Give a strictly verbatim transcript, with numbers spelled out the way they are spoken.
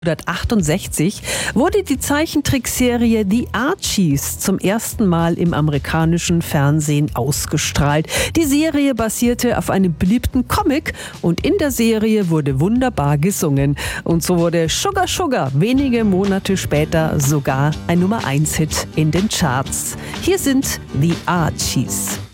neunzehnhundertachtundsechzig wurde die Zeichentrickserie The Archies zum ersten Mal im amerikanischen Fernsehen ausgestrahlt. Die Serie basierte auf einem beliebten Comic und in der Serie wurde wunderbar gesungen. Und so wurde Sugar Sugar wenige Monate später sogar ein Nummer eins Hit in den Charts. Hier sind The Archies.